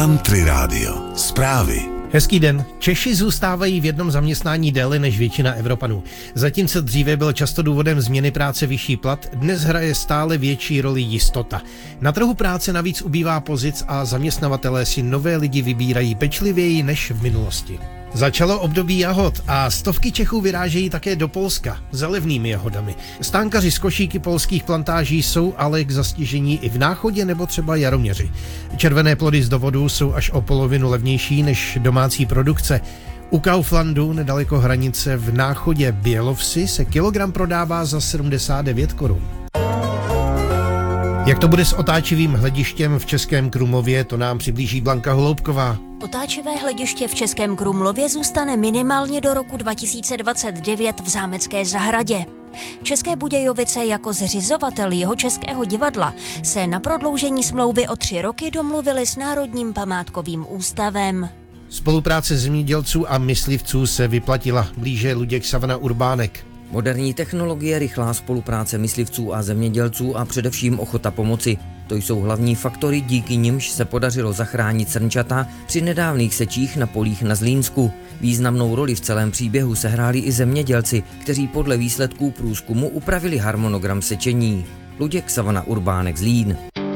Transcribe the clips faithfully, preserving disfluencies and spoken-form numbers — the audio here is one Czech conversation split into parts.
Country Radio. Zprávy. Hezký den. Češi zůstávají v jednom zaměstnání déle než většina Evropanů. Zatímco dříve byl často důvodem změny práce vyšší plat, dnes hraje stále větší roli jistota. Na trhu práce navíc ubývá pozic a zaměstnavatelé si nové lidi vybírají pečlivěji než v minulosti. Začalo období jahod a stovky Čechů vyrážejí také do Polska za levnými jahodami. Stánkaři z košíky polských plantáží jsou ale k zastižení i v Náchodě nebo třeba Jaroměři. Červené plody z dovodu jsou až o polovinu levnější než domácí produkce. U Kauflandu nedaleko hranice v Náchodě Bělovsi se kilogram prodává za sedmdesát devět korun. Jak to bude s otáčivým hledištěm v Českém Krumlově, to nám přiblíží Blanka Holoubková. Otáčivé hlediště v Českém Krumlově zůstane minimálně do roku dva tisíce dvacet devět v Zámecké zahradě. České Budějovice jako zřizovatel Jihočeského divadla se na prodloužení smlouvy o tři roky domluvili s Národním památkovým ústavem. Spolupráce zemědělců a myslivců se vyplatila, blíže Luděk Savana Urbánek. Moderní technologie, rychlá spolupráce myslivců a zemědělců a především ochota pomoci. To jsou hlavní faktory, díky nimž se podařilo zachránit srnčata při nedávných sečích na polích na Zlínsku. Významnou roli v celém příběhu sehráli i zemědělci, kteří podle výsledků průzkumu upravili harmonogram sečení. Luděk Savana Urbánek, Zlín.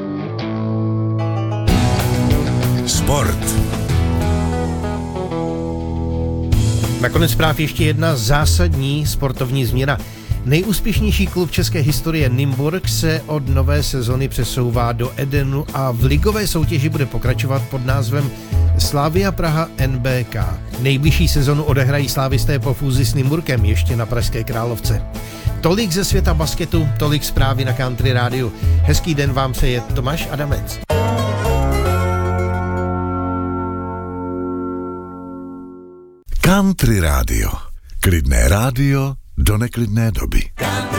Sport. Nakonec zpráv ještě jedna zásadní sportovní změna. Nejúspěšnější klub české historie Nymburk se od nové sezony přesouvá do Edenu a v ligové soutěži bude pokračovat pod názvem Slavia Praha N B K. Nejbližší sezonu odehrají slávisté po fúzi s Nymburkem ještě na Pražské Královce. Tolik ze světa basketu, tolik zprávy na Country Rádiu. Hezký den vám přeje Tomáš Adamec. Country Radio. Klidné rádio do neklidné doby.